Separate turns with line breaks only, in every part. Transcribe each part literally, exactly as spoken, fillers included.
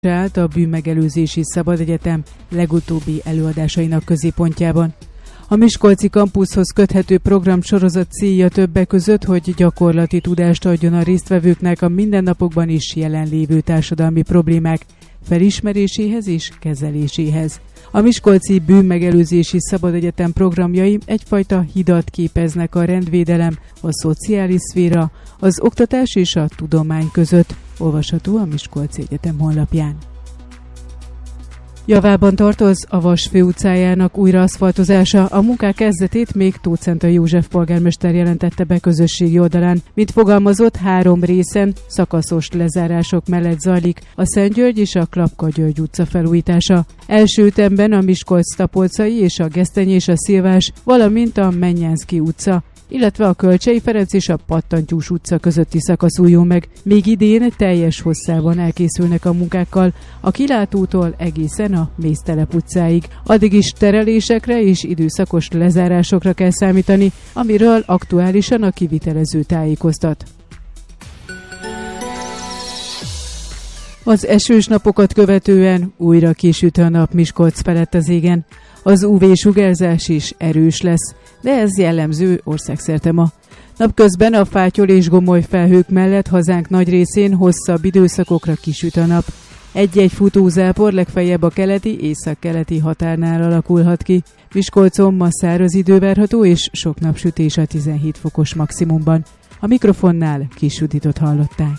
állt a Bűnmegelőzési Szabadegyetem legutóbbi előadásainak középpontjában. A Miskolci kampuszhoz köthető programsorozat célja többek között, hogy gyakorlati tudást adjon a résztvevőknek a mindennapokban is jelenlévő társadalmi problémák felismeréséhez és kezeléséhez. A Miskolci Bűnmegelőzési Szabadegyetem programjai egyfajta hidat képeznek a rendvédelem, a szociális szféra, az oktatás és a tudomány között. Olvasható a Miskolci Egyetem honlapján. Javában tart az Avas főutcájának újraaszfaltozása. A munkák kezdetét még Tóth Szentai József polgármester jelentette be közösségi oldalán. Mint fogalmazott, három részen szakaszos lezárások mellett zajlik a Szent György és a Klapka György utca felújítása. Első ütemben a Miskolc-Tapolcai és a Gesztenyi és a Szilvás, valamint a Mennyánszky utca, illetve a Kölcsey Ferenc és a Pattantyús utca közötti szakasz újul meg. Még idén teljes hosszában elkészülnek a munkákkal, a Kilátótól egészen a Méztelep utcáig. Addig is terelésekre és időszakos lezárásokra kell számítani, amiről aktuálisan a kivitelező tájékoztat. Az esős napokat követően újra kisüt a nap Miskolc felett az égen. Az ú vé-sugárzás is erős lesz, de ez jellemző országszerte ma. Napközben a fátyol és gomoly felhők mellett hazánk nagy részén hosszabb időszakokra kisüt a nap. Egy-egy futózápor legfeljebb a keleti, északkeleti határnál alakulhat ki. Miskolcon ma száraz idő várható és sok napsütés a tizenhét fokos maximumban. A mikrofonnál Kis Juditot hallották.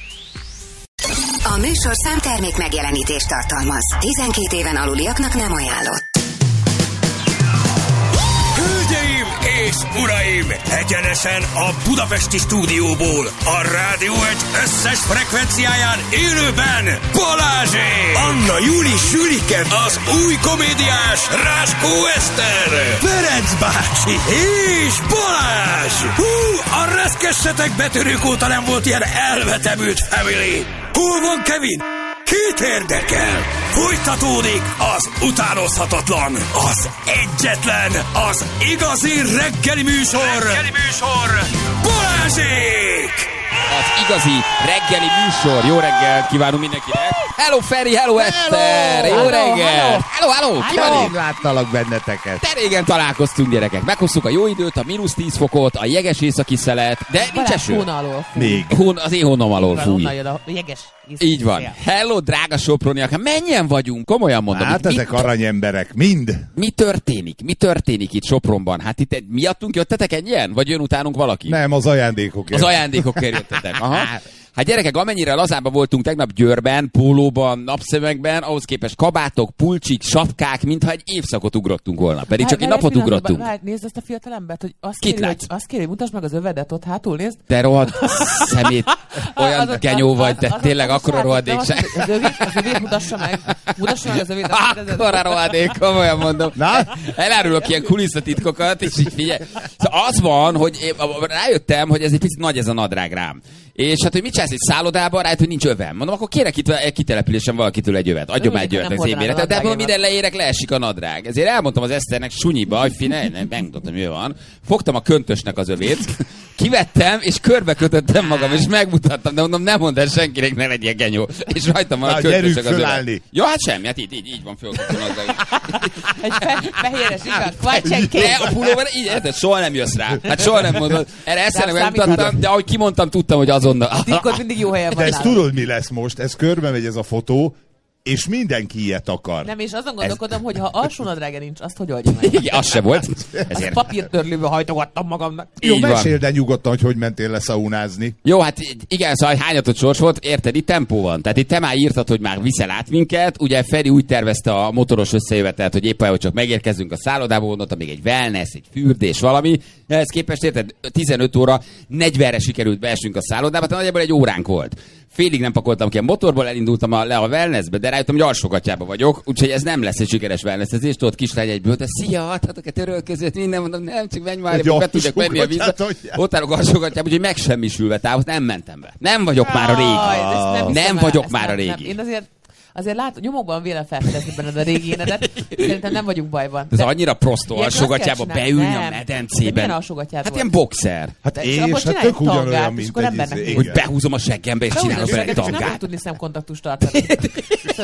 A műsorszám termék megjelenítést tartalmaz. tizenkét éven aluliaknak nem ajánlott.
Hölgyeim és uraim! Egyenesen a budapesti stúdióból, a Rádió egy összes frekvenciáján élőben Balázsék! Anna Júli Sülike, az új komédiás Ráskó Eszter! Ferenc bácsi és Balázs! Hú, a reszkessetek betörők óta nem volt ilyen elvetemült family! Hol van Kevin? Kit érdekel? Folytatódik az utánozhatatlan, az egyetlen, az igazi reggeli műsor, reggeli műsor Balázsék!
Az igazi reggeli műsor. Jó reggel kívánunk mindenkinek. Hello Feri, hello Eszter, jó reggel. Hello, hello, ki van itt?
Láttalak benneteket.
De régen találkoztunk, gyerekek. Meghoztuk a jó időt, a mínusz tíz fokot, a jeges északi szelet, de nincs eső.
Hón alól fúj.
Még.
Hón, az én hónom alól fúj.
Honnan jön a jeges északi
Így van.
szél.
Hello, drága soproniak. Mennyien vagyunk? Komolyan mondom.
Hát
itt
ezek
mi,
aranyemberek, mind.
mi történik? Mi történik itt Sopronban? Hát itt egy, miattunk jöttetek ennyien? Vagy jön utánunk valaki?
Nem, az ajándékokért.
Az ajándékokért jöttetek. Aha. Hát gyerekek, amennyire lazábban voltunk tegnap Győrben, pólóban, napszemekben, ahhoz képest kabátok, pulcsik, sapkák, mintha egy évszakot ugrottunk volna. Pedig csak egy
Várj,
napot
várj,
ugrottunk.
Várj, nézd ezt a fiatal embert, hogy azt
Kit
kéri, hogy,
látsz?
azt kéri, hogy mutasd meg az övedet ott hátul, nézd.
Te rohadt szemét, olyan
Az- az-
genyó
az-
vagy,
az-
te
az-
tényleg
az-
akkora
az-
rohadék
az-
se.
az- Az övét, az övét mutassa meg. Mutassa meg az övét. azt kérdezed.
Akkora rohadék, komolyan mondom.
Na?
Elárulok ilyen kulisszatitkokat, és így figyelj. Szóval az van, hogy én rájöttem, hogy ez egy picit nagy ez a nadrág rám. És hát, hogy mit csinálsz egy szállodában, rájött, hogy nincs övem. Mondom, akkor kérek itt egy kitelepülésen valakitől egy övet. Adjon már egy övet
Nem
az
hordanád
émére.
a
De mondom,
nadrágjamat.
minden leérek, leesik a nadrág. Ezért elmondtam az Eszternek sunyiba, hogy figyelj, nem, megmutattam, mi van. Fogtam a köntösnek az övét, kivettem, és körbekötöttem magam, és megmutattam, de mondom, nem mondd el senkinek, ne legyél genyó. És rajtam van a
Na,
köntösnek
gyerünk
az övet.
fölállni.
Ja, hát semmi, hát így, így, így van fölkötve a nadrág.
Egy fe, fehéres igaz, kvacsenként.
De a pulóver így, érted, soha nem jössz rá. Hát soha nem mondod. Erre Eszternek
Nem
megmutattam,
számítottam.
de ahogy kimondtam, tudtam, hogy azonnal.
Titkod mindig jó helyen
De
van
ezt
nálad.
tudod, mi lesz most? Ez körbe megy ez a fotó, és mindenki ilyet akar.
Nem, és azon gondolkodom, hogy ha alsó nadrága nincs, azt hogy oldja meg?
Igen, az se volt.
Azt
Ezért.
papírtörlőbe hajtogattam magamnak.
Jó,
Így van.
meséld el nyugodtan, hogy hogy mentél leszaunázni.
Jó, hát igen, szóval hányatott sors volt, érted, itt tempó van. Tehát itt te már írtad, hogy már viszel át minket. Ugye Feri úgy tervezte a motoros összejövetelt, hogy éppen, hogy csak megérkezünk a szállodába, gondoltam még egy wellness, egy fürdés, valami. Ehhez képest érted, tizenöt óra negyvenre sikerült beesünk a szállodába, tehát nagyjából egy óránk volt. Félig nem pakoltam ki a motorból, elindultam a, le a wellnessbe, de rájöttem, hogy alsógatjában vagyok, úgyhogy ez nem lesz egy sikeres wellnessezés. Tudod, kislány egyből, de szia, adhatok-e törölközőt, minden, mondom, nem, csak menj már, be tudjak menni a vízbe. Ott állok alsógatjában, úgyhogy megsemmisülve távot, nem mentem be. Nem vagyok már a
Aj, de ezt
régi.
hiszem
Nem
el,
vagyok
ezt
már a
nem, nem.
régi.
Én azért azért lát, nyomokban vélem felfedezni benned a régi énedet. Szerintem nem vagyunk bajban.
Ez annyira prostó
Ilyenkor
alsógatjába
azt kell csinálni.
beülni a
Nem. De
medencében.
milyen alsógatjád
Hát
volt?
ilyen boxer.
Hát
De
és,
akkor
hát
csinálj
tök
egy tangát,
ugyanolyan,
és
mint
akkor
egy
embernek
izé.
néz.
Hogy
Igen.
behúzom a seggembe, és
Behúzod
csinálok
a
bele egy
segget, és nem
tangát.
fog tudni szemkontaktust tartani.